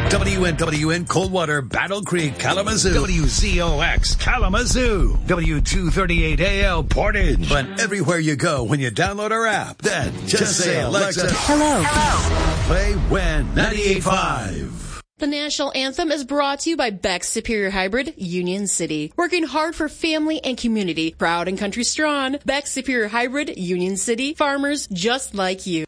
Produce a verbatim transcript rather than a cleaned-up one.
W N W N Coldwater, Battle Creek, Kalamazoo. W Z O X, Kalamazoo. W two thirty-eight A L, Portage. But everywhere you go when you download our app, then just, just say, Alexa, Alexa, hello. Hello. Play When ninety-eight point five. The national anthem is brought to you by Beck's Superior Hybrid, Union City. Working hard for family and community. Proud and country strong. Beck's Superior Hybrid, Union City. Farmers just like you.